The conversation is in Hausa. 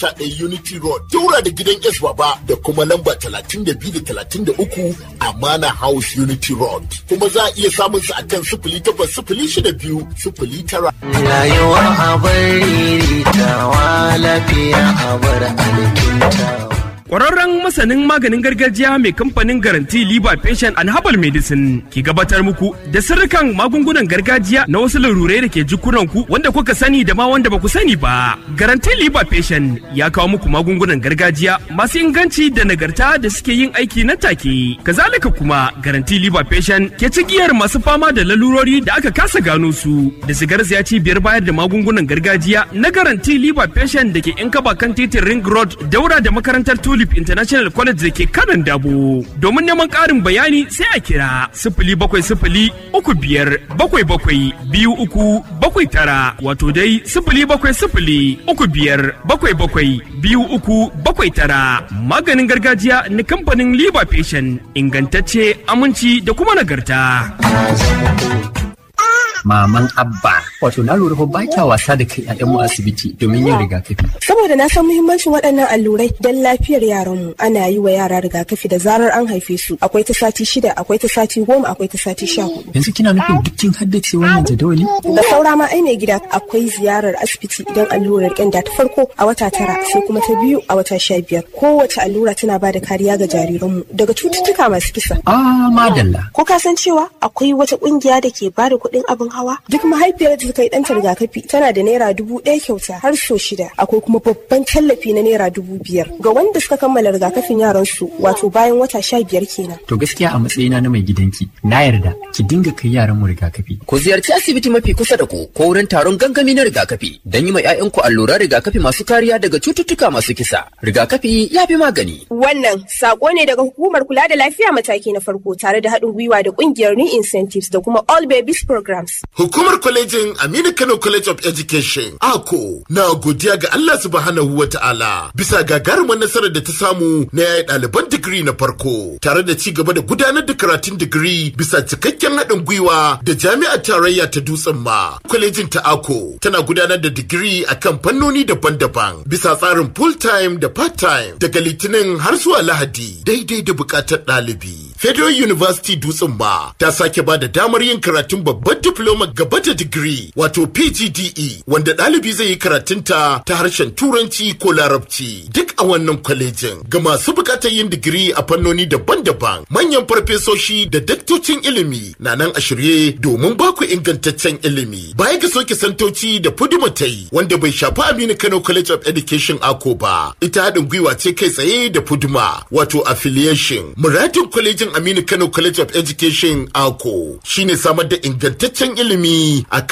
11 Unity Road, daura da gidan S Baba da kuma lamba 32 da 33 Amana House Unity Road. Kuma za a iya samun su akan 0802 09. Rayuwa a bari tawa lafiya a bar alkintawa. Ƙwararren masanin maganin gargajiya mai kamfanin Garanti Liba Patient and Herbal Medicine ke gabatar muku da sirrikan magungunan gargajiya na wasu larurai da ke jikunanku wanda kuka sani da ma wanda ba ku sani ba. Garanti Liba Patient ya kawo muku magungunan gargajiya masu inganci da nagarta da suke yin aiki nan take. Kazalika kuma Garanti Liba Patient ke cigiyar masu fama da lalurori da aka kasa gano su da sigar ya cibiyar bayar da magungunan gargajiya na Garanti Liba Patient da ke in kaba kan titin Ring Road daura da makarantar International College da ke kanan dabo. Domin neman ƙarin bayani sai a kira 0703-77-23-29 wato dai 0703-57-23-29. Maganin gargajiya na kamfanin Liba Patient ingantacce, aminci da kuma nagarta. Maman Abba, wato na lura fa ba kya wasa da kai a mu asibiti domin yin rigakafi. Saboda na san muhimmancin waɗannan allurai don lafiyar yaranmu. Ana yi wa yara rigakafi da zarar an haife su. Akwai ta sati 6, akwai ta sati 10, akwai ta sati 14. Yanzu kina nufin duk kin haddace wannan jadawali? Da saura ma ai mai gida akwai ziyarar asibiti idan allurar ƙyanda ta farko a wata 9 sai kuma ta biyu a wata 15. Kowace allura tana bada kariya ga jariranmu daga cututtuka masu kisa. Madalla. Ko ka san cewa akwai wata ƙungiya da ke bada kuɗin abin hawa? Duk mahaifiyar da ta yi ɗanta rigakafi tana da naira 1000 kyauta har so 6. Akwai kuma babban tallafi na naira 5000 ga wanda suka kammala rigakafin yaran su, wato bayan wata 15 kenan. To gaskiya a matsayina na mai gidanki na yarda ki dinga kai yaran mu rigakafi. Ku ziyarci asibiti mafi kusa da ku ko wurin taron gangami na rigakafi don yi ma 'ya'yanku alluran rigakafi masu kariya daga cututtuka masu kisa. Rigakafi ya fi magani. Wannan sako ne daga hukumar kula da lafiya mataki na farko tare da haɗin gwiwa da ƙungiyar New Incentives da kuma All Babies Programs. Hukumar kwalejin Aminu Kano College of Education AKO na godiya ga Allah subhanahu wa ta'ala bisa gagarumar nasarar da ta samu na yayi ɗaliban digiri na farko tare da ci gaba da gudanar da karatun digiri bisa cikakken haɗin gwiwa da jami'ar tarayya ta Dutsen ma. Kwalejin ta AKO tana gudanar da digiri akan fannoni daban-daban bisa tsarin full time da part time daga Litinin har zuwa Lahadi daidai da buƙatar ɗalibi. Federal University Dutsen ma ta sake ba da damar yin karatun babban diploma gaba da digiri wato PGDE wanda ɗalibi zai yi karatunta ta harshen Turanci ko Larabci duk a wannan kwalejin. Ga masu bukatar yin digiri a fannoni daban-daban, manyan farfesoshi da daktocin ilimi na nan a shirye domin baku ingantaccen ilimi. Baya ga soke santoci da Fudumatai wanda bai shafi Aminu Kano College of Education AKO ba, ita haɗin gwiwa ce kai tsaye da Fuduma wato affiliation. Muradin kwalejin Aminu Kano College of Education AKO shine samar da ingantaccen ilimi a